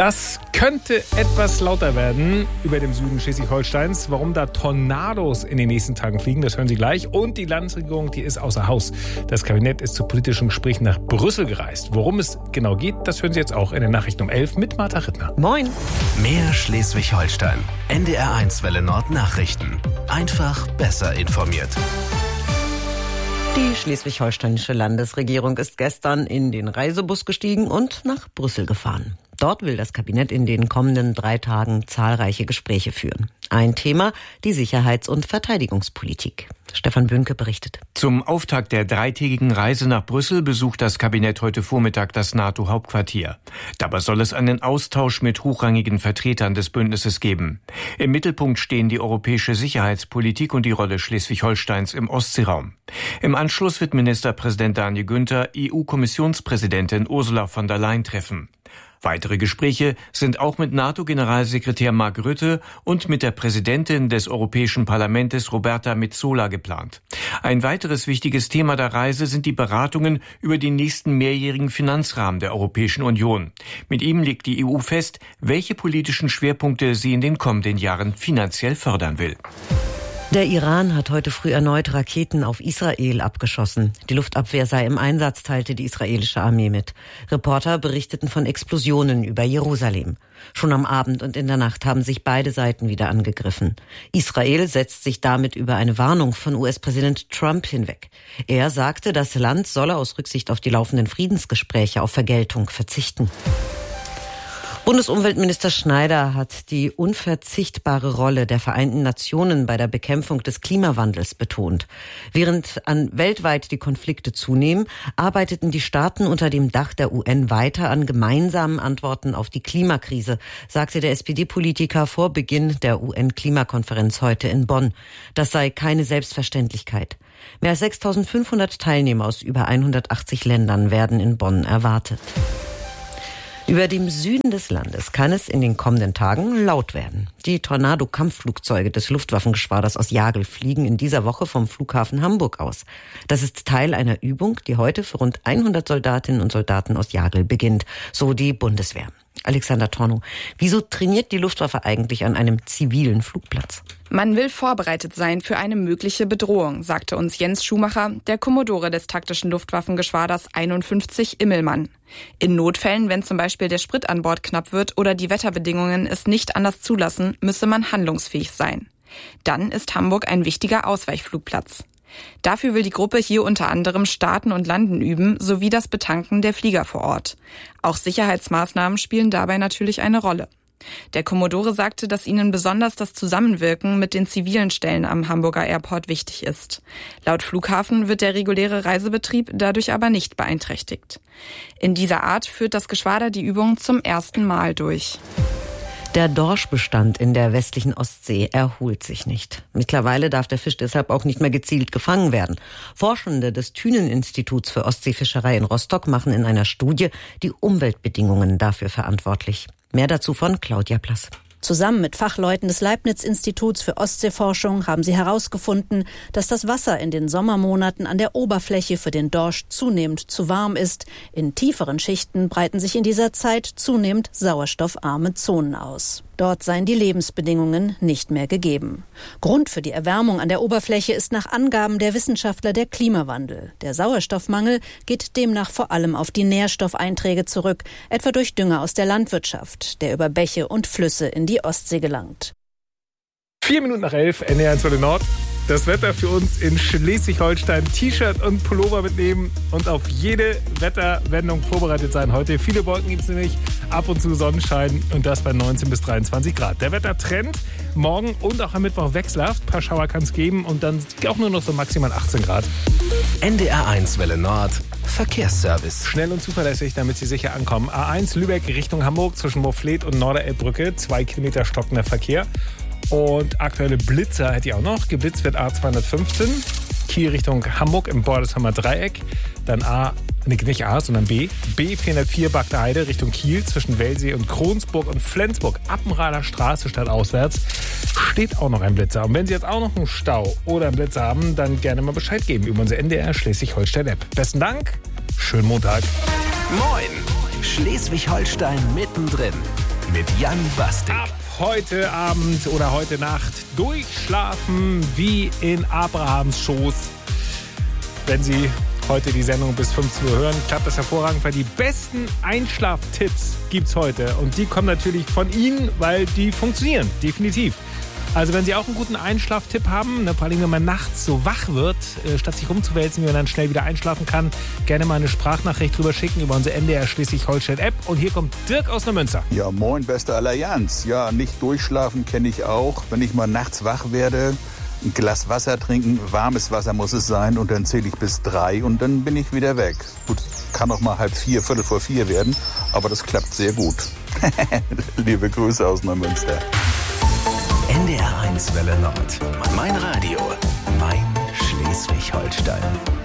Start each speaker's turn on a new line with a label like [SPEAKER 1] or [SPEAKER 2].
[SPEAKER 1] Das könnte etwas lauter werden über dem Süden Schleswig-Holsteins. Warum da Tornados in den nächsten Tagen fliegen, das hören Sie gleich. Und die Landesregierung, die ist außer Haus. Das Kabinett ist zu politischen Gesprächen nach Brüssel gereist. Worum es genau geht, das hören Sie jetzt auch in den Nachrichten um 11 mit Martha Rittner.
[SPEAKER 2] Moin.
[SPEAKER 3] Mehr Schleswig-Holstein. NDR1 Welle Nord Nachrichten. Einfach besser informiert.
[SPEAKER 2] Die schleswig-holsteinische Landesregierung ist gestern in den Reisebus gestiegen und nach Brüssel gefahren. Dort will das Kabinett in den kommenden 3 Tagen zahlreiche Gespräche führen. Ein Thema, die Sicherheits- und Verteidigungspolitik. Stefan Böhnke berichtet.
[SPEAKER 4] Zum Auftakt der 3-tägigen Reise nach Brüssel besucht das Kabinett heute Vormittag das NATO-Hauptquartier. Dabei soll es einen Austausch mit hochrangigen Vertretern des Bündnisses geben. Im Mittelpunkt stehen die europäische Sicherheitspolitik und die Rolle Schleswig-Holsteins im Ostseeraum. Im Anschluss wird Ministerpräsident Daniel Günther EU-Kommissionspräsidentin Ursula von der Leyen treffen. Weitere Gespräche sind auch mit NATO-Generalsekretär Mark Rutte und mit der Präsidentin des Europäischen Parlaments Roberta Metsola geplant. Ein weiteres wichtiges Thema der Reise sind die Beratungen über den nächsten mehrjährigen Finanzrahmen der Europäischen Union. Mit ihm legt die EU fest, welche politischen Schwerpunkte sie in den kommenden Jahren finanziell fördern will.
[SPEAKER 2] Der Iran hat heute früh erneut Raketen auf Israel abgeschossen. Die Luftabwehr sei im Einsatz, teilte die israelische Armee mit. Reporter berichteten von Explosionen über Jerusalem. Schon am Abend und in der Nacht haben sich beide Seiten wieder angegriffen. Israel setzt sich damit über eine Warnung von US-Präsident Trump hinweg. Er sagte, das Land solle aus Rücksicht auf die laufenden Friedensgespräche auf Vergeltung verzichten. Bundesumweltminister Schneider hat die unverzichtbare Rolle der Vereinten Nationen bei der Bekämpfung des Klimawandels betont. Während weltweit die Konflikte zunehmen, arbeiteten die Staaten unter dem Dach der UN weiter an gemeinsamen Antworten auf die Klimakrise, sagte der SPD-Politiker vor Beginn der UN-Klimakonferenz heute in Bonn. Das sei keine Selbstverständlichkeit. Mehr als 6.500 Teilnehmer aus über 180 Ländern werden in Bonn erwartet. Über dem Süden des Landes kann es in den kommenden Tagen laut werden. Die Tornado-Kampfflugzeuge des Luftwaffengeschwaders aus Jagel fliegen in dieser Woche vom Flughafen Hamburg aus. Das ist Teil einer Übung, die heute für rund 100 Soldatinnen und Soldaten aus Jagel beginnt, so die Bundeswehr. Alexander Tornow, wieso trainiert die Luftwaffe eigentlich an einem zivilen Flugplatz?
[SPEAKER 5] Man will vorbereitet sein für eine mögliche Bedrohung, sagte uns Jens Schumacher, der Kommodore des taktischen Luftwaffengeschwaders 51 Immelmann. In Notfällen, wenn zum Beispiel der Sprit an Bord knapp wird oder die Wetterbedingungen es nicht anders zulassen, müsse man handlungsfähig sein. Dann ist Hamburg ein wichtiger Ausweichflugplatz. Dafür will die Gruppe hier unter anderem Starten und Landen üben, sowie das Betanken der Flieger vor Ort. Auch Sicherheitsmaßnahmen spielen dabei natürlich eine Rolle. Der Kommodore sagte, dass ihnen besonders das Zusammenwirken mit den zivilen Stellen am Hamburger Airport wichtig ist. Laut Flughafen wird der reguläre Reisebetrieb dadurch aber nicht beeinträchtigt. In dieser Art führt das Geschwader die Übung zum ersten Mal durch.
[SPEAKER 2] Der Dorschbestand in der westlichen Ostsee erholt sich nicht. Mittlerweile darf der Fisch deshalb auch nicht mehr gezielt gefangen werden. Forschende des Thünen-Instituts für Ostseefischerei in Rostock machen in einer Studie die Umweltbedingungen dafür verantwortlich. Mehr dazu von Claudia Plass.
[SPEAKER 6] Zusammen mit Fachleuten des Leibniz-Instituts für Ostseeforschung haben sie herausgefunden, dass das Wasser in den Sommermonaten an der Oberfläche für den Dorsch zunehmend zu warm ist. In tieferen Schichten breiten sich in dieser Zeit zunehmend sauerstoffarme Zonen aus. Dort seien die Lebensbedingungen nicht mehr gegeben. Grund für die Erwärmung an der Oberfläche ist nach Angaben der Wissenschaftler der Klimawandel. Der Sauerstoffmangel geht demnach vor allem auf die Nährstoffeinträge zurück, etwa durch Dünger aus der Landwirtschaft, der über Bäche und Flüsse in die Ostsee gelangt.
[SPEAKER 1] 4 Minuten nach 11, NDR1 Welle Nord. Das Wetter für uns in Schleswig-Holstein. T-Shirt und Pullover mitnehmen und auf jede Wetterwendung vorbereitet sein heute. Viele Wolken gibt es nämlich, ab und zu Sonnenschein und das bei 19 bis 23 Grad. Der Wettertrend morgen und auch am Mittwoch wechselhaft. Ein paar Schauer kann es geben und dann auch nur noch so maximal 18 Grad.
[SPEAKER 3] NDR1 Welle Nord Verkehrsservice.
[SPEAKER 1] Schnell und zuverlässig, damit Sie sicher ankommen. A1 Lübeck Richtung Hamburg zwischen Moorfleet und Norderelbbrücke. 2 Kilometer stockender Verkehr. Und aktuelle Blitzer hätte ich auch noch. Geblitzt wird A215, Kiel Richtung Hamburg im Bordersheimer Dreieck. Dann nicht A, sondern B. B404 Bagdeheide Richtung Kiel zwischen Wellsee und Kronsburg und Flensburg. Appenrader Straße stadtauswärts steht auch noch ein Blitzer. Und wenn Sie jetzt auch noch einen Stau oder einen Blitzer haben, dann gerne mal Bescheid geben über unsere NDR Schleswig-Holstein-App. Besten Dank, schönen Montag.
[SPEAKER 3] Moin, Schleswig-Holstein mittendrin. mit Jan Bastik.
[SPEAKER 1] Ab heute Abend oder heute Nacht durchschlafen wie in Abrahams Schoß. Wenn Sie heute die Sendung bis 15 Uhr hören, klappt das hervorragend, weil die besten Einschlaftipps gibt's heute. Und die kommen natürlich von Ihnen, weil die funktionieren, definitiv. Also wenn Sie auch einen guten Einschlaftipp haben, vor allem wenn man nachts so wach wird, statt sich rumzuwälzen, wie man dann schnell wieder einschlafen kann, gerne mal eine Sprachnachricht drüber schicken über unsere NDR Schleswig-Holstein-App. Und hier kommt Dirk aus Neumünster.
[SPEAKER 7] Ja, moin, beste Allianz. Ja, nicht durchschlafen kenne ich auch. Wenn ich mal nachts wach werde, ein Glas Wasser trinken, warmes Wasser muss es sein, und dann zähle ich bis 3 und dann bin ich wieder weg. Gut, kann auch mal 3:30, 4:45 werden, aber das klappt sehr gut. Liebe Grüße aus Neumünster.
[SPEAKER 3] NDR 1 Welle Nord. Mein Radio, mein Schleswig-Holstein.